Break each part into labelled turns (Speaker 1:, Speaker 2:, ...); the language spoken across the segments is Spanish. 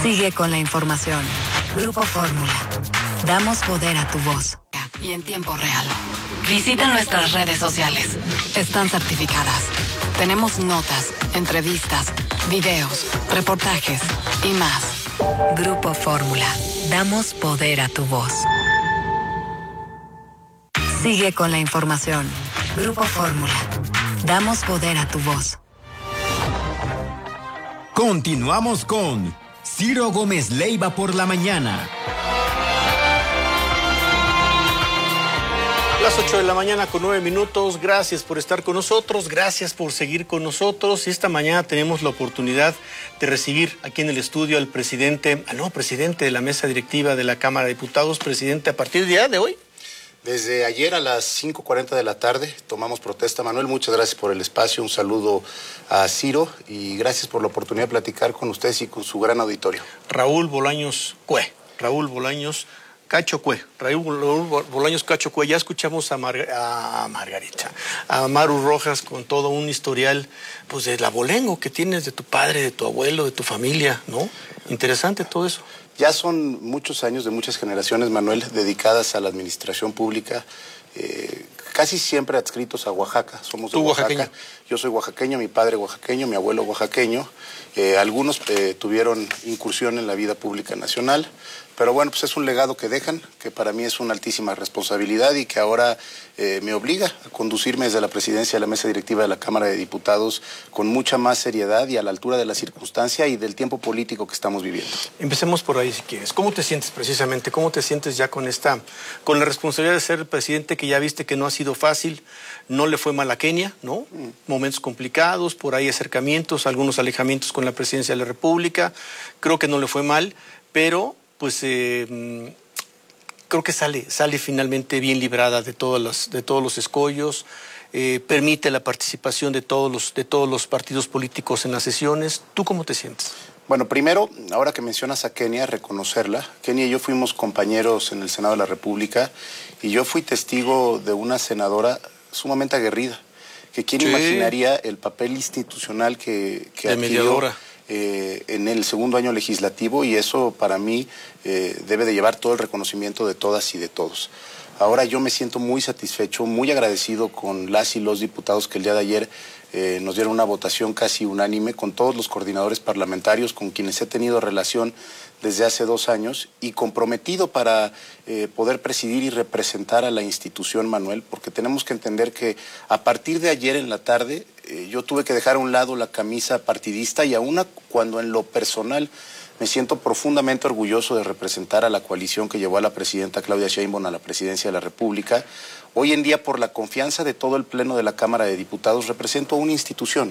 Speaker 1: Sigue con la información. Grupo Fórmula. Damos poder a tu voz. Y en tiempo real. Visita nuestras redes sociales. Están certificadas. Tenemos notas, entrevistas, videos, reportajes y más. Grupo Fórmula. Damos poder a tu voz. Sigue con la información. Grupo Fórmula. Damos poder a tu voz.
Speaker 2: Continuamos con Ciro Gómez Leiva por la mañana.
Speaker 3: Las 8 de la mañana con 9 minutos. Gracias por estar con nosotros, gracias por seguir con nosotros. Y esta mañana tenemos la oportunidad de recibir aquí en el estudio al presidente de la mesa directiva de la Cámara de Diputados. Presidente, a partir de hoy.
Speaker 4: Desde ayer a las 5:40 de la tarde tomamos protesta. Manuel, muchas gracias por el espacio, un saludo a Ciro y gracias por la oportunidad de platicar con ustedes y con su gran auditorio.
Speaker 3: Raúl Bolaños Cacho Cue, ya escuchamos a Margarita, a Maru Rojas con todo un historial, pues del abolengo que tienes de tu padre, de tu abuelo, de tu familia, ¿no? Interesante todo eso.
Speaker 4: Ya son muchos años de muchas generaciones, Manuel, dedicadas a la administración pública, casi siempre adscritos a Oaxaca. Somos de Oaxaca. Oaxaqueño. Yo soy oaxaqueño, mi padre oaxaqueño, mi abuelo oaxaqueño. Algunos tuvieron incursión en la vida pública nacional, pero bueno, pues es un legado que dejan, que para mí es una altísima responsabilidad y que ahora me obliga a conducirme desde la presidencia de la mesa directiva de la Cámara de Diputados con mucha más seriedad y a la altura de la circunstancia y del tiempo político que estamos viviendo.
Speaker 3: Empecemos por ahí si quieres. ¿Cómo te sientes precisamente? ¿Cómo te sientes ya con la responsabilidad de ser el presidente que ya viste que no ha sido fácil? No le fue mal a Kenia, ¿no? Momentos complicados, por ahí acercamientos, algunos alejamientos con la presidencia de la República. Creo que no le fue mal, pero pues creo que sale finalmente bien librada de todos los escollos. Permite la participación de todos los partidos políticos en las sesiones. ¿Tú cómo te sientes?
Speaker 4: Bueno, primero, ahora que mencionas a Kenia, reconocerla. Kenia y yo fuimos compañeros en el Senado de la República y yo fui testigo de una senadora sumamente aguerrida, que quién imaginaría el papel institucional que adquirió en el segundo año legislativo, y eso para mí debe de llevar todo el reconocimiento de todas y de todos. Ahora yo me siento muy satisfecho, muy agradecido con las y los diputados que el día de ayer nos dieron una votación casi unánime, con todos los coordinadores parlamentarios con quienes he tenido relación desde hace 2 años y comprometido para poder presidir y representar a la institución, Manuel, porque tenemos que entender que a partir de ayer en la tarde yo tuve que dejar a un lado la camisa partidista y aún cuando en lo personal me siento profundamente orgulloso de representar a la coalición que llevó a la presidenta Claudia Sheinbaum a la presidencia de la República. Hoy en día, por la confianza de todo el Pleno de la Cámara de Diputados, represento a una institución.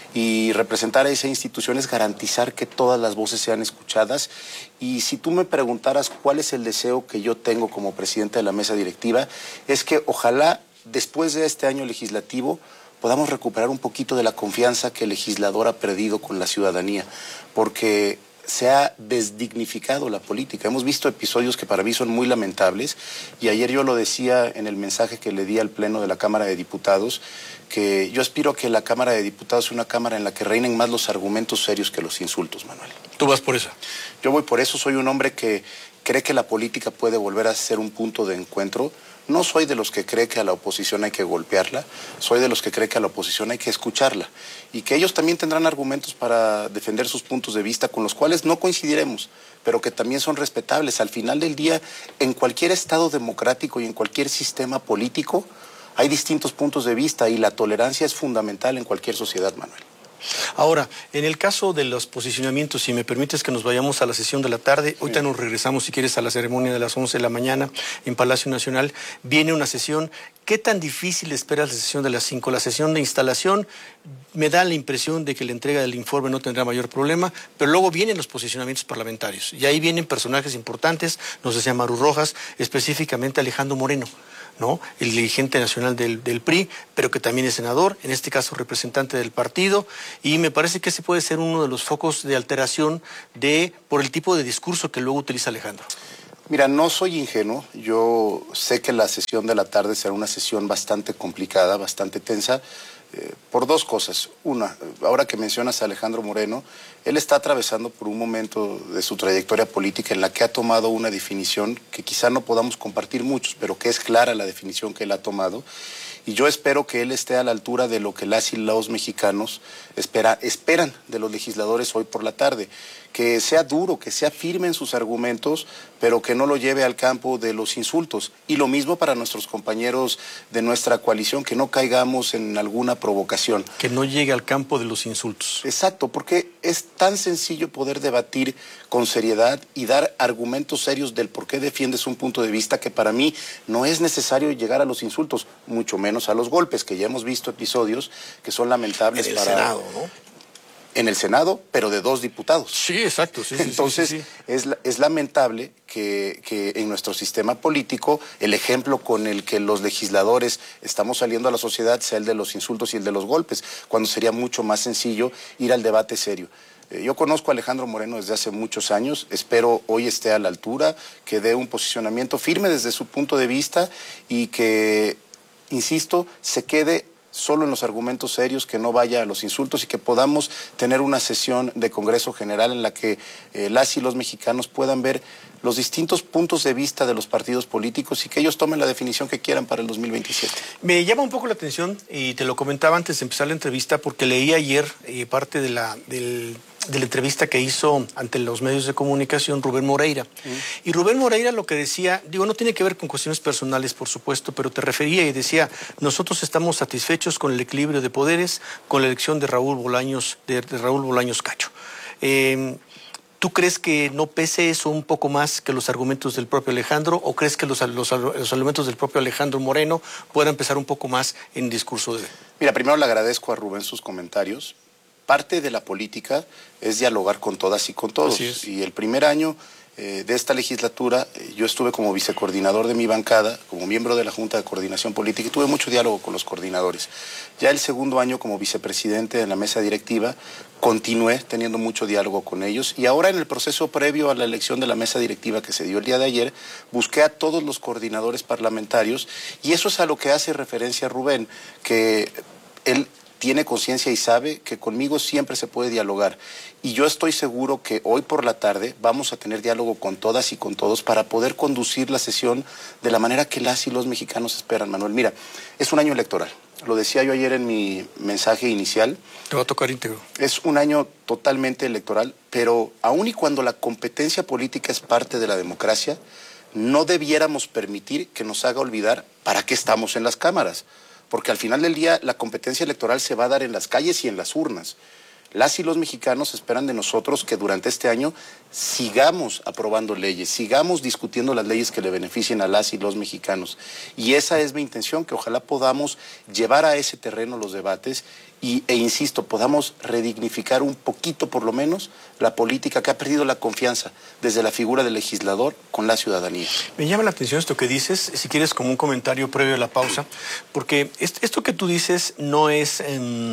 Speaker 4: Y representar a esa institución es garantizar que todas las voces sean escuchadas. Y si tú me preguntaras cuál es el deseo que yo tengo como presidente de la mesa directiva, es que ojalá después de este año legislativo podamos recuperar un poquito de la confianza que el legislador ha perdido con la ciudadanía. Porque se ha desdignificado la política. Hemos visto episodios que para mí son muy lamentables y ayer yo lo decía en el mensaje que le di al Pleno de la Cámara de Diputados, que yo aspiro a que la Cámara de Diputados sea una Cámara en la que reinen más los argumentos serios que los insultos, Manuel.
Speaker 3: ¿Tú vas por eso?
Speaker 4: Yo voy por eso, soy un hombre que cree que la política puede volver a ser un punto de encuentro. No soy de los que cree que a la oposición hay que golpearla, soy de los que cree que a la oposición hay que escucharla y que ellos también tendrán argumentos para defender sus puntos de vista con los cuales no coincidiremos, pero que también son respetables. Al final del día, en cualquier estado democrático y en cualquier sistema político hay distintos puntos de vista y la tolerancia es fundamental en cualquier sociedad, Manuel.
Speaker 3: Ahora, en el caso de los posicionamientos, si me permites que nos vayamos a la sesión de la tarde, ahorita nos regresamos si quieres a la ceremonia de las 11 de la mañana en Palacio Nacional, viene una sesión. ¿Qué tan difícil esperas la sesión de las 5? La sesión de instalación me da la impresión de que la entrega del informe no tendrá mayor problema, pero luego vienen los posicionamientos parlamentarios y ahí vienen personajes importantes, nos decía Maru Rojas, específicamente Alejandro Moreno, ¿no? El dirigente nacional del PRI, pero que también es senador, en este caso representante del partido, y me parece que ese puede ser uno de los focos de alteración por el tipo de discurso que luego utiliza Alejandro.
Speaker 4: Mira, no soy ingenuo, yo sé que la sesión de la tarde será una sesión bastante complicada, bastante tensa, por dos cosas. Una, ahora que mencionas a Alejandro Moreno, él está atravesando por un momento de su trayectoria política en la que ha tomado una definición que quizá no podamos compartir muchos, pero que es clara la definición que él ha tomado. Y yo espero que él esté a la altura de lo que las y los mexicanos esperan de los legisladores hoy por la tarde. Que sea duro, que sea firme en sus argumentos, pero que no lo lleve al campo de los insultos. Y lo mismo para nuestros compañeros de nuestra coalición, que no caigamos en alguna provocación.
Speaker 3: Que no llegue al campo de los insultos.
Speaker 4: Exacto, porque es tan sencillo poder debatir con seriedad y dar argumentos serios del por qué defiendes un punto de vista, que para mí no es necesario llegar a los insultos, mucho menos a los golpes, que ya hemos visto episodios que son lamentables
Speaker 3: en el Senado, ¿no?
Speaker 4: En el Senado, pero de 2 diputados.
Speaker 3: Sí, exacto. Sí,
Speaker 4: Entonces,
Speaker 3: sí.
Speaker 4: Es lamentable que en nuestro sistema político el ejemplo con el que los legisladores estamos saliendo a la sociedad sea el de los insultos y el de los golpes, cuando sería mucho más sencillo ir al debate serio. Yo conozco a Alejandro Moreno desde hace muchos años, espero hoy esté a la altura, que dé un posicionamiento firme desde su punto de vista y que, insisto, se quede solo en los argumentos serios, que no vaya a los insultos y que podamos tener una sesión de Congreso General en la que las y los mexicanos puedan ver los distintos puntos de vista de los partidos políticos y que ellos tomen la definición que quieran para el 2027.
Speaker 3: Me llama un poco la atención, y te lo comentaba antes de empezar la entrevista, porque leí ayer parte de la entrevista que hizo ante los medios de comunicación Rubén Moreira. Y Rubén Moreira lo que decía, no tiene que ver con cuestiones personales, por supuesto, pero te refería y decía, nosotros estamos satisfechos con el equilibrio de poderes, con la elección de Raúl Bolaños, de Raúl Bolaños Cacho. ¿Tú crees que no pese eso un poco más que los argumentos del propio Alejandro, o crees que los argumentos del propio Alejandro Moreno puedan pesar un poco más en el discurso de él?
Speaker 4: Mira, primero le agradezco a Rubén sus comentarios. Parte de la política es dialogar con todas y con todos. Y el primer año de esta legislatura yo estuve como vicecoordinador de mi bancada, como miembro de la Junta de Coordinación Política, y tuve mucho diálogo con los coordinadores. Ya el segundo año como vicepresidente de la mesa directiva continué teniendo mucho diálogo con ellos, y ahora en el proceso previo a la elección de la mesa directiva que se dio el día de ayer, busqué a todos los coordinadores parlamentarios, y eso es a lo que hace referencia Rubén, que él tiene conciencia y sabe que conmigo siempre se puede dialogar. Y yo estoy seguro que hoy por la tarde vamos a tener diálogo con todas y con todos para poder conducir la sesión de la manera que las y los mexicanos esperan, Manuel. Mira, es un año electoral. Lo decía yo ayer en mi mensaje inicial.
Speaker 3: Te va a tocar íntegro.
Speaker 4: Es un año totalmente electoral, pero aun y cuando la competencia política es parte de la democracia, no debiéramos permitir que nos haga olvidar para qué estamos en las cámaras. Porque al final del día la competencia electoral se va a dar en las calles y en las urnas. Las y los mexicanos esperan de nosotros que durante este año sigamos aprobando leyes, sigamos discutiendo las leyes que le beneficien a las y los mexicanos. Y esa es mi intención, que ojalá podamos llevar a ese terreno los debates e insisto, podamos redignificar un poquito por lo menos la política que ha perdido la confianza desde la figura del legislador con la ciudadanía.
Speaker 3: Me llama la atención esto que dices, si quieres como un comentario previo a la pausa, porque esto que tú dices no es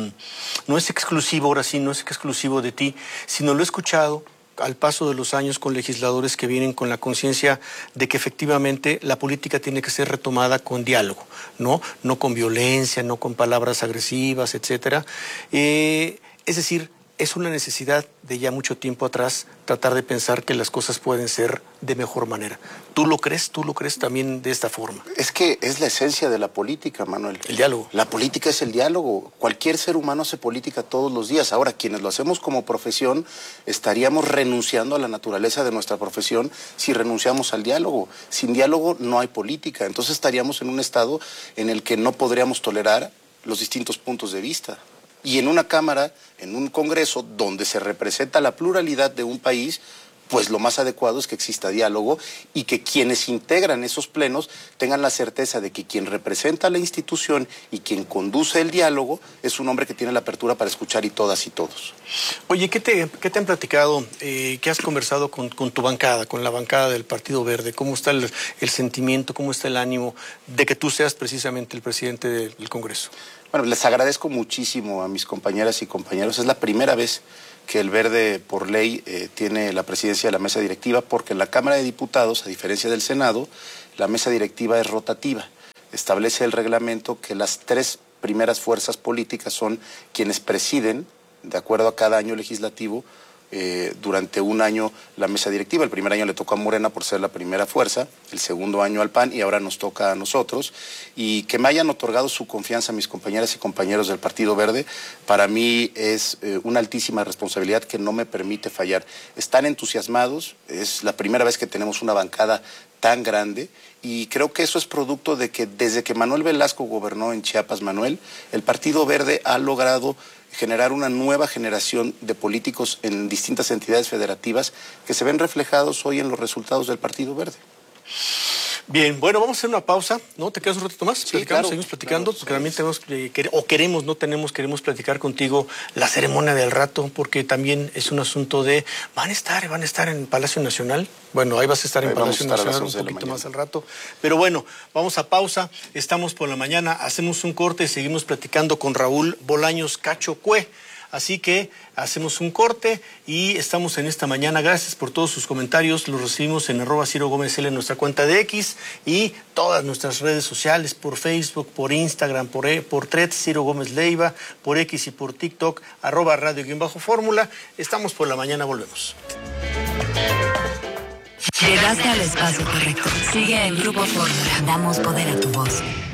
Speaker 3: exclusivo, ahora sí, no es exclusivo de ti, sino lo he escuchado al paso de los años con legisladores que vienen con la conciencia de que efectivamente la política tiene que ser retomada con diálogo, no con violencia, no con palabras agresivas, etcétera. Es decir, es una necesidad de ya mucho tiempo atrás tratar de pensar que las cosas pueden ser de mejor manera. ¿Tú lo crees también de esta forma?
Speaker 4: Es que es la esencia de la política, Manuel.
Speaker 3: El diálogo.
Speaker 4: La política es el diálogo. Cualquier ser humano hace política todos los días. Ahora, quienes lo hacemos como profesión, estaríamos renunciando a la naturaleza de nuestra profesión si renunciamos al diálogo. Sin diálogo no hay política. Entonces estaríamos en un estado en el que no podríamos tolerar los distintos puntos de vista. Y en una Cámara, en un Congreso, donde se representa la pluralidad de un país, pues lo más adecuado es que exista diálogo y que quienes integran esos plenos tengan la certeza de que quien representa la institución y quien conduce el diálogo es un hombre que tiene la apertura para escuchar y todas y todos.
Speaker 3: Oye, ¿qué te han platicado? ¿Qué has conversado con tu bancada, con la bancada del Partido Verde? ¿Cómo está el sentimiento, cómo está el ánimo de que tú seas precisamente el presidente del Congreso?
Speaker 4: Bueno, les agradezco muchísimo a mis compañeras y compañeros. Es la primera vez que el Verde, por ley, tiene la presidencia de la mesa directiva, porque en la Cámara de Diputados, a diferencia del Senado, la mesa directiva es rotativa. Establece el reglamento que las 3 primeras fuerzas políticas son quienes presiden, de acuerdo a cada año legislativo, durante un año la mesa directiva. El primer año le tocó a Morena por ser la primera fuerza, el segundo año al PAN y ahora nos toca a nosotros. Y que me hayan otorgado su confianza a mis compañeras y compañeros del Partido Verde, para mí es una altísima responsabilidad que no me permite fallar. Están entusiasmados, es la primera vez que tenemos una bancada tan grande y creo que eso es producto de que desde que Manuel Velasco gobernó en Chiapas, Manuel, el Partido Verde ha logrado generar una nueva generación de políticos en distintas entidades federativas que se ven reflejados hoy en los resultados del Partido Verde.
Speaker 3: Bien, bueno, vamos a hacer una pausa, ¿no? ¿Te quedas un ratito más?
Speaker 4: Sí, claro,
Speaker 3: seguimos platicando,
Speaker 4: claro,
Speaker 3: porque también queremos platicar contigo la ceremonia del rato, porque también es un asunto de, van a estar en Palacio Nacional. Bueno, ahí vas a estar en Palacio Nacional un poquito más al rato. Pero bueno, vamos a pausa, estamos por la mañana, hacemos un corte y seguimos platicando con Raúl Bolaños Cacho Cue. Así que hacemos un corte y estamos en esta mañana. Gracias por todos sus comentarios. Los recibimos en @CiroGómezL en nuestra cuenta de X y todas nuestras redes sociales, por Facebook, por Instagram, por Threads, Ciro Gómez Leiva, por X y por TikTok, @radio_fórmula. Estamos por la mañana, volvemos.
Speaker 1: Llegaste al espacio correcto. Sigue el Grupo Fórmula. Damos poder a tu voz.